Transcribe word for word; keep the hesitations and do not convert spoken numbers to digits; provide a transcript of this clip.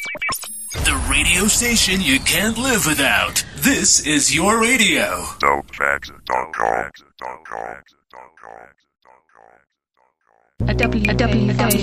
The radio station you can't live without. This is your radio. dope facts dot com. A W A W A